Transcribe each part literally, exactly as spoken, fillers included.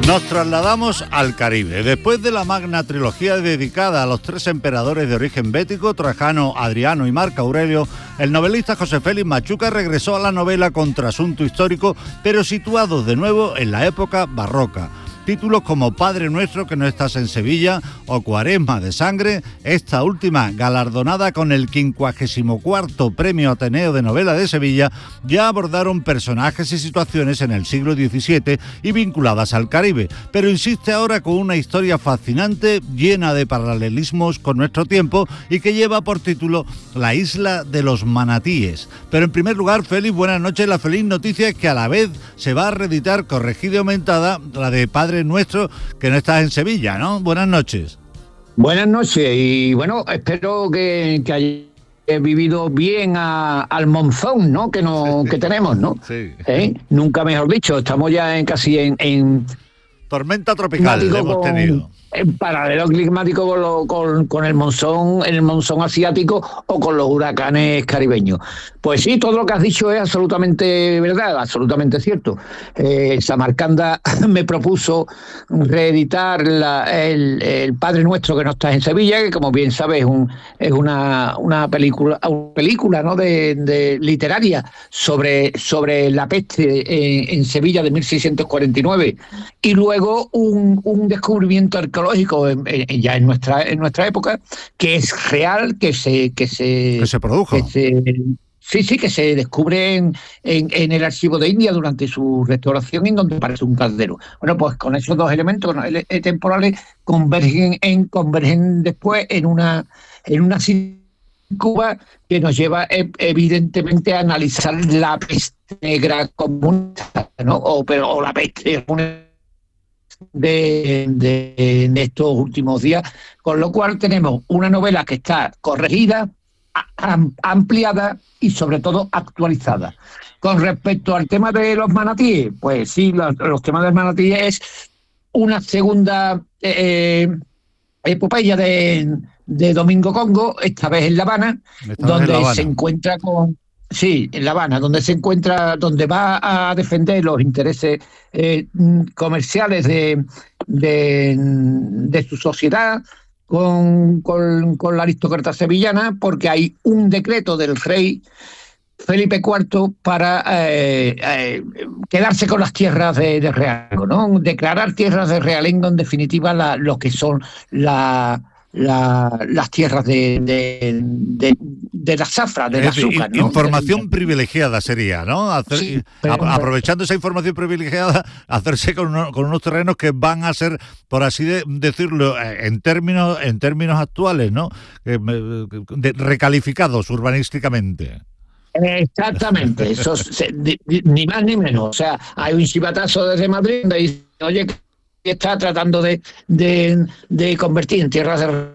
Nos trasladamos al Caribe. Después de la magna trilogía dedicada a los tres emperadores de origen bético, Trajano, Adriano y Marco Aurelio, el novelista José Félix Machuca regresó a la novela con trasunto histórico, pero situado de nuevo en la época barroca. Títulos como Padre Nuestro que no estás en Sevilla o Cuaresma de Sangre, esta última galardonada con el quincuagésimo cuarto Premio Ateneo de Novela de Sevilla, ya abordaron personajes y situaciones en el siglo diecisiete y vinculadas al Caribe, pero insiste ahora con una historia fascinante, llena de paralelismos con nuestro tiempo y que lleva por título La Isla de los Manatíes. Pero en primer lugar, Félix, buenas noches. La feliz noticia es que a la vez se va a reeditar, corregida y aumentada, la de Padre Nuestro que no estás en Sevilla, ¿no? Buenas noches. Buenas noches y bueno, espero que, que hayáis vivido bien a, al monzón, ¿no? Que no que tenemos, ¿no? Sí. ¿Eh? Nunca mejor dicho, estamos ya en casi en, en tormenta tropical hemos con, tenido. En paralelo climático con, lo, con, con el monzón, el monzón asiático o con los huracanes caribeños. Pues sí, todo lo que has dicho es absolutamente verdad, absolutamente cierto. Eh, Samarcanda me propuso reeditar la, el, el Padre Nuestro que no estás en Sevilla, que como bien sabes es, un, es una, una película, una película ¿no? de, de literaria sobre, sobre la peste en, en Sevilla de mil seiscientos cuarenta y nueve, y luego un, un descubrimiento arqueológico En, en, ya en nuestra en nuestra época, que es real, que se que se, que se produjo. Que se, sí, sí, que se descubre en, en, en el archivo de India durante su restauración, en donde aparece un caldero. Bueno, pues con esos dos elementos temporales convergen en convergen después en una en una Cuba que nos lleva evidentemente a analizar la peste negra comunista, ¿no? O pero o la peste De, de, de estos últimos días, con lo cual tenemos una novela que está corregida, am, ampliada y sobre todo actualizada. Con respecto al tema de los manatíes, pues sí, los, los temas de los manatíes es una segunda eh, epopeya de, de Domingo Congo, esta vez en La Habana, esta donde en La Habana. se encuentra con Sí, en La Habana, donde se encuentra, donde va a defender los intereses eh, comerciales de, de, de su sociedad con, con, con la aristócrata sevillana, porque hay un decreto del rey Felipe cuarto para eh, eh, quedarse con las tierras de, de Realengo, ¿no? Declarar tierras de Realengo, en definitiva, la, lo que son la... La, las tierras de, de, de, de la zafra, del azúcar, ¿no? Información privilegiada sería, ¿no? Hacer, sí, pero, a, aprovechando esa información privilegiada, hacerse con, uno, con unos terrenos que van a ser, por así de, decirlo, en términos en términos actuales, ¿no? De, recalificados urbanísticamente. Exactamente, eso ni más ni menos. O sea, hay un chivatazo desde Madrid donde dice, oye, está tratando de, de, de convertir en tierras de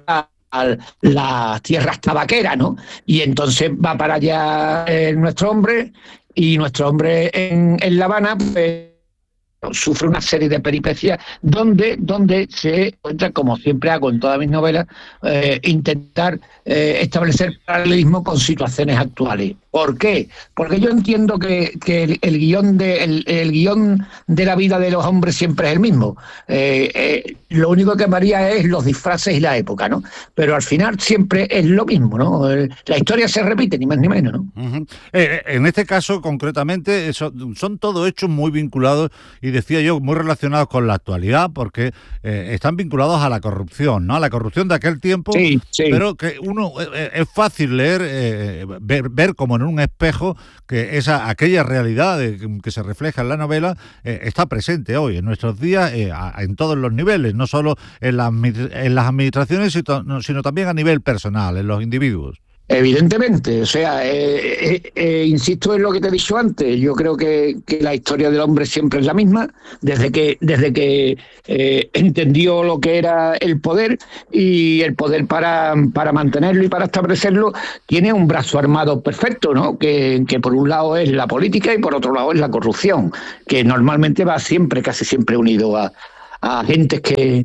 las tierras tabaqueras, ¿no? Y entonces va para allá eh, nuestro hombre, y nuestro hombre en, en La Habana pues, sufre una serie de peripecias donde, donde se encuentra, como siempre hago en todas mis novelas, eh, intentar eh, establecer paralelismo con situaciones actuales. ¿Por qué? Porque yo entiendo que, que el, el, guión de, el, el guión de la vida de los hombres siempre es el mismo. Eh, eh, lo único que varía es los disfraces y la época, ¿no? Pero al final siempre es lo mismo, ¿no? La historia se repite, ni más ni menos, ¿no? Uh-huh. Eh, en este caso, concretamente, eso, son todos hechos muy vinculados, y decía yo, muy relacionados con la actualidad, porque eh, están vinculados a la corrupción, ¿no? A la corrupción de aquel tiempo, sí, sí. Pero que uno eh, es fácil leer, eh, ver, ver como en un espejo que esa aquella realidad de, que se refleja en la novela eh, está presente hoy, en nuestros días, eh, a, en todos los niveles, no solo en, la, en las administraciones, sino, sino también a nivel personal, en los individuos. Evidentemente, o sea, eh, eh, eh, insisto en lo que te he dicho antes, yo creo que, que la historia del hombre siempre es la misma, desde que, desde que eh, entendió lo que era el poder, y el poder para, para mantenerlo y para establecerlo tiene un brazo armado perfecto, ¿no? Que, que por un lado es la política y por otro lado es la corrupción, que normalmente va siempre, casi siempre unido a, a agentes que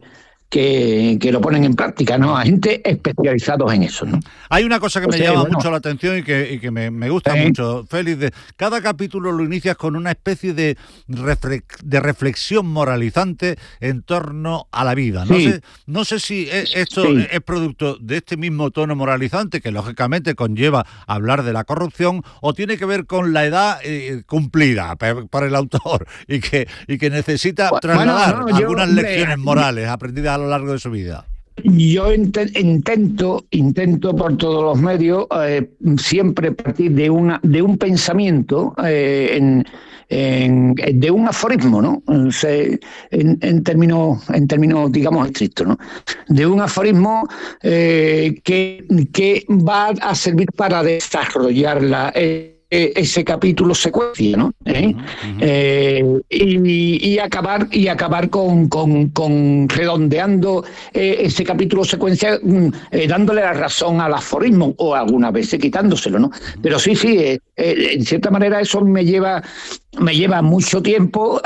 que, que lo ponen en práctica, ¿no? Agentes especializados en eso, ¿no? Hay una cosa que Pues me sí, llama bueno. mucho la atención y que, y que me, me gusta Sí. mucho, Félix. De, cada capítulo lo inicias con una especie de, refle- de reflexión moralizante en torno a la vida. No Sí. sé, no sé si e- esto Sí. es producto de este mismo tono moralizante, que lógicamente conlleva hablar de la corrupción, o tiene que ver con la edad eh, cumplida pe- por el autor y que, y que necesita Bu- trasladar bueno, no, yo, algunas hombre, lecciones morales aprendidas a lo largo de su vida. Yo inte- intento, intento por todos los medios eh, siempre partir de una, de un pensamiento eh, en, en- de un aforismo, ¿no? Se- en, en términos, en términos, digamos, estrictos, ¿no? De un aforismo eh, que, que va a servir para desarrollar la, eh, ese capítulo secuencia, ¿no? ¿Eh? Uh-huh, uh-huh. Eh, y, y acabar y acabar con, con, con redondeando eh, ese capítulo secuencia, mm, eh, dándole la razón al aforismo o algunas veces quitándoselo, ¿no? Uh-huh. Pero sí, sí, eh, eh, en cierta manera eso me lleva me lleva mucho tiempo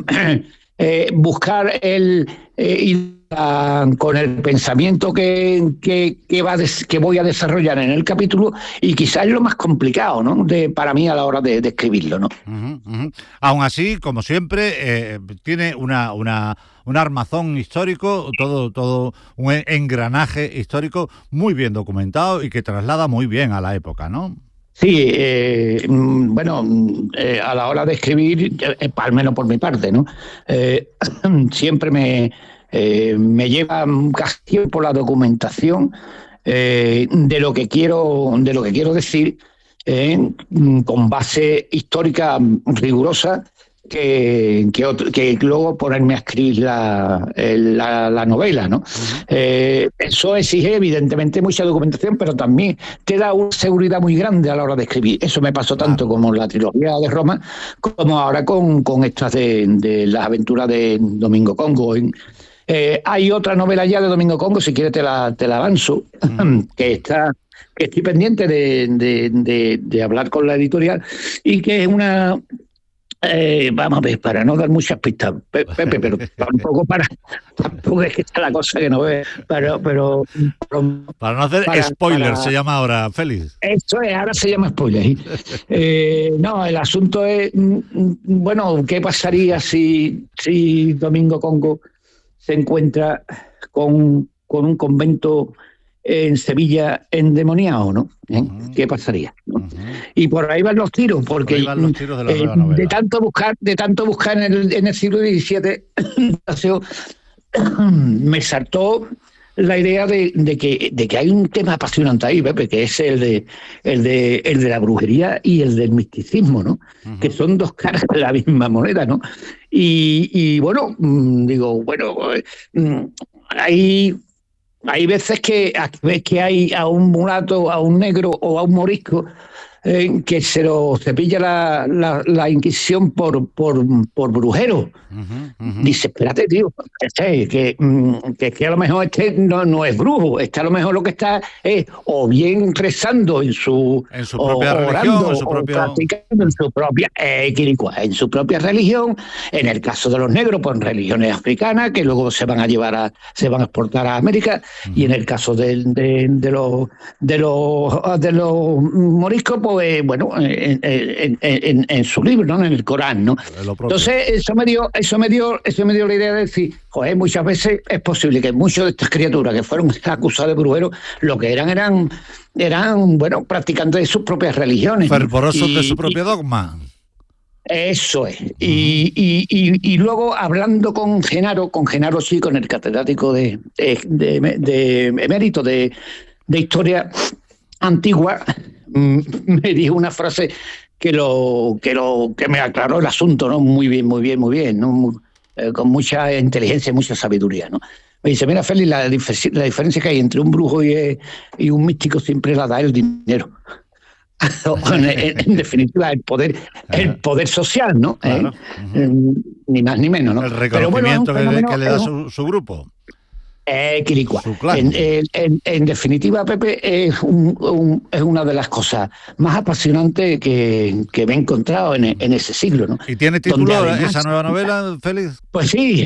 eh, buscar el eh, y con el pensamiento que, que, que, va des, que voy a desarrollar en el capítulo, y quizás es lo más complicado, ¿no? De, para mí a la hora de, de escribirlo, ¿no? Uh-huh, uh-huh. Aún así, como siempre, eh, tiene una, una, un armazón histórico, todo, todo un engranaje histórico muy bien documentado y que traslada muy bien a la época, ¿no? Sí, eh, bueno, eh, a la hora de escribir, eh, al menos por mi parte, ¿no? Eh, siempre me, eh, me lleva casi tiempo la documentación eh, de lo que quiero, de lo que quiero decir, eh, con base histórica rigurosa. Que, que, otro, que luego ponerme a escribir la, la, la novela, ¿no? Uh-huh. Eh, eso exige evidentemente mucha documentación, pero también te da una seguridad muy grande a la hora de escribir. Eso me pasó tanto claro. como la trilogía de Roma, como ahora con, con estas de, de las aventuras de Domingo Congo. Eh, hay otra novela ya de Domingo Congo, si quieres te la, te la avanzo, uh-huh. que está... que estoy pendiente de, de, de, de hablar con la editorial, y que es una... Eh, vamos a ver, para no dar muchas pistas, Pepe, pero tampoco para, tampoco es que está la cosa que no ve, pero, pero, pero para no hacer para, spoiler, para, se llama ahora, Félix. Eso es, ahora se llama spoiler. eh, no, el asunto es, bueno, ¿qué pasaría si, si Domingo Congo se encuentra con, con un convento en Sevilla endemoniado, ¿no? ¿Eh? Uh-huh. ¿Qué pasaría? ¿No? Uh-huh. Y por ahí van los tiros, porque van los tiros de, la eh, nueva novela. de tanto buscar, de tanto buscar en el, en el siglo diecisiete, me saltó la idea de, de, que, de que hay un tema apasionante ahí, Pepe, que es el de, el de, el de la brujería y el del misticismo, ¿no? Uh-huh. Que son dos caras de la misma moneda, ¿no? Y, y bueno, digo, bueno, hay... Hay veces que, que hay a un mulato, a un negro o a un morisco eh, que se lo cepilla la, la, la Inquisición por, por, por brujero. Uh-huh, uh-huh. Dice, espérate, tío, que, que, que, que a lo mejor este no, no es brujo, este a lo mejor lo que está es o bien rezando en su, en su propia o, religión, orando, en su propio... o practicando en su propia eh, en su propia religión. En el caso de los negros, pues en religiones africanas que luego se van a llevar a, se van a exportar a América. Uh-huh. Y en el caso de, de, de los de los de los moriscos, pues bueno, en, en, en, en su libro, ¿no? En el Corán, ¿no? Entonces eso me dio Eso me dio, eso me dio la idea de decir, joder, muchas veces es posible que muchas de estas criaturas que fueron acusadas de brujeros, lo que eran eran, eran bueno, practicantes de sus propias religiones. Fervorosos de su propio dogma. Eso es. Uh-huh. Y, y, y, y luego hablando con Genaro, con Genaro sí, con el catedrático de, de, de, de emérito de, de historia antigua, me dijo una frase que lo que lo que me aclaró el asunto, ¿no? Muy bien, muy bien, muy bien, ¿no? Muy, eh, con mucha inteligencia y mucha sabiduría, ¿no? Me dice, mira, Félix, la, la diferencia que hay entre un brujo y, y un místico siempre la da el dinero. en, en, en definitiva, el poder, el poder social, ¿no? Claro. ¿Eh? Uh-huh. Ni más ni menos, ¿no? El reconocimiento Pero bueno, que, le, que le da su, su grupo. Eh, en, en, en definitiva, Pepe, es, un, un, es una de las cosas más apasionantes que, que me he encontrado en, en ese siglo, ¿no? ¿Y tiene título además, esa nueva novela, Félix? Pues sí,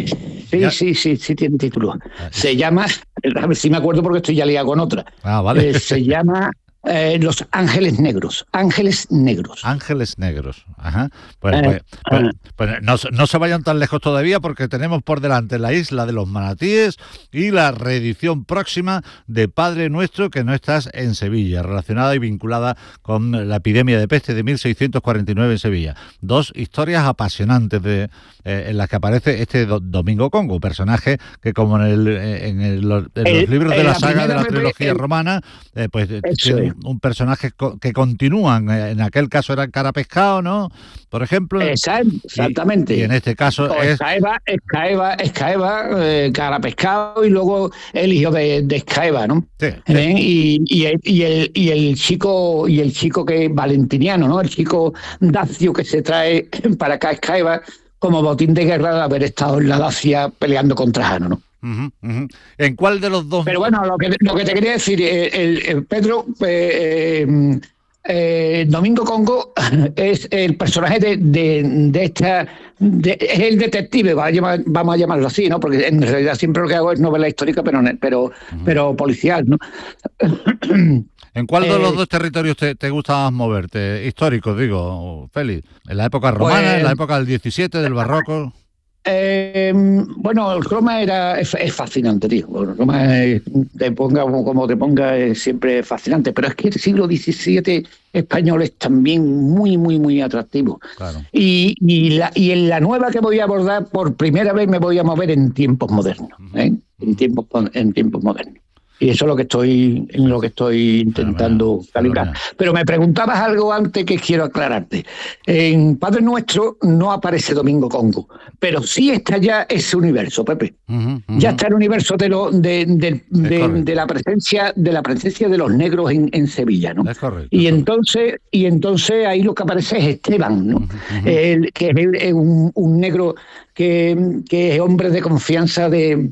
Sí, ya. sí, sí, sí tiene título. Se llama, a ver si me acuerdo porque estoy ya liado con otra. Ah, vale. Eh, se llama eh, Los Ángeles Negros. Ángeles Negros. Ángeles Negros. Ajá. Pues, Eh, pues, pues, eh, pues no, no se vayan tan lejos todavía porque tenemos por delante La Isla de los Manatíes y la reedición próxima de Padre Nuestro, que no estás en Sevilla, relacionada y vinculada con la epidemia de peste de mil seiscientos cuarenta y nueve en Sevilla. Dos historias apasionantes de, eh, en las que aparece este do, Domingo Congo, personaje que como en, el, en, el, en los el, libros de la, la saga de la me, trilogía el, romana, eh, pues tiene un, un personaje co, que continúan, en aquel caso era cara pescado, ¿no? Por ejemplo. Exactamente. Y, y en este caso o es... Escaeva, Escaeva, Escaeva eh, cara pescado y luego el hijo de, de Escaeva, ¿no? Sí, sí. ¿Eh? Y, y, el, y, el, y el chico y el chico que es valentiniano, ¿no? El chico Dacio que se trae para acá Escaeva como botín de guerra de haber estado en la Dacia peleando contra Jano, ¿no? Uh-huh, uh-huh. ¿En cuál de los dos? Pero bueno, lo que, lo que te quería decir, el, el Pedro, eh, eh, eh, Domingo Congo es el personaje de, de, de esta, de, es el detective, vamos a, llamar, vamos a llamarlo así, ¿no? Porque en realidad siempre lo que hago es novela histórica, pero, pero, uh-huh. pero policial, ¿no? ¿En cuál de los eh, dos territorios te, te gusta más moverte? Históricos, digo, Félix. ¿En la época romana, pues, en la época del diecisiete, del barroco? Eh, bueno, Roma era es, es fascinante, tío. Roma, es, te ponga como te ponga, es siempre fascinante. Pero es que el siglo diecisiete español es también muy, muy, muy atractivo. Claro. Y, y, la, y en la nueva que voy a abordar, por primera vez me voy a mover en tiempos modernos. ¿eh? En tiempos, en tiempos modernos. Y eso es lo que estoy, en lo que estoy intentando bueno, calibrar. Bueno. Pero me preguntabas algo antes que quiero aclararte. En Padre Nuestro no aparece Domingo Congo, pero sí está ya ese universo, Pepe. Uh-huh, uh-huh. Ya está el universo de, lo, de, de, de, de la presencia de la presencia de los negros en, en Sevilla, ¿no? Es correcto, y es entonces correcto. y entonces ahí lo que aparece es Esteban, ¿no? Uh-huh, uh-huh. El, que es un, un negro que, que es hombre de confianza de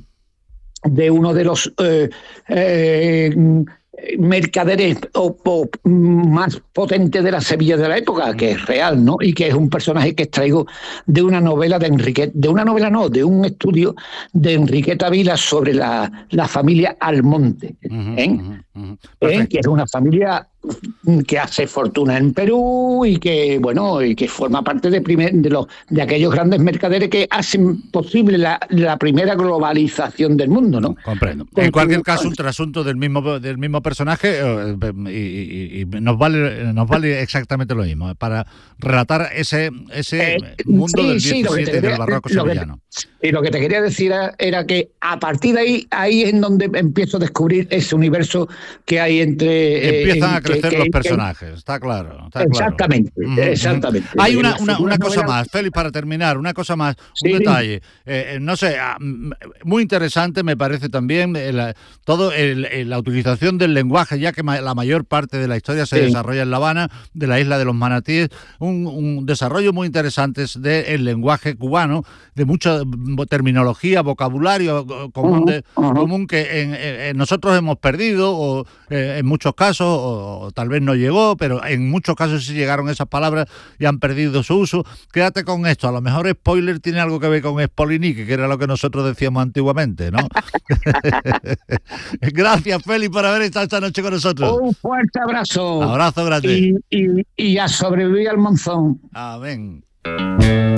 de uno de los eh, eh, mercaderes o, o, más potentes de la Sevilla de la época, que es real, ¿no? Y que es un personaje que extraigo de una novela de Enriqueta, de una novela no, de un estudio de Enriqueta Vila sobre la, la familia Almonte, ¿eh? Uh-huh, uh-huh. ¿Eh? Que es una familia que hace fortuna en Perú y que bueno y que forma parte de, primer, de los de aquellos grandes mercaderes que hacen posible la, la primera globalización del mundo, ¿no? Comprendo. Con en cualquier caso, un trasunto del mismo del mismo personaje eh, y, y, y nos vale nos vale exactamente lo mismo para relatar ese ese eh, mundo sí, del diecisiete sí, y del barroco sevillano. Y lo que te quería decir era, era que a partir de ahí ahí es donde empiezo a descubrir ese universo que hay entre empiezan eh, a crecer que, los que, personajes, que, está claro. Está exactamente, claro. Uh-huh. exactamente. Hay una, una, una cosa más, Félix, para terminar, una cosa más, un sí, detalle. Eh, no sé, muy interesante me parece también el, todo el, el, la utilización del lenguaje, ya que ma, la mayor parte de la historia se sí. desarrolla en La Habana, de la isla de los Manatíes, un, un desarrollo muy interesante del lenguaje cubano, de mucha terminología, vocabulario común, de, uh-huh. común que en, en nosotros hemos perdido, o eh, en muchos casos, o, o tal vez no llegó, pero en muchos casos sí llegaron esas palabras y han perdido su uso. Quédate con esto, a lo mejor spoiler tiene algo que ver con Spolinique, que era lo que nosotros decíamos antiguamente, ¿no? Gracias, Félix, por haber estado esta noche con nosotros. Un fuerte abrazo. Abrazo grande. Y, y, y a sobrevivir al monzón. Amén.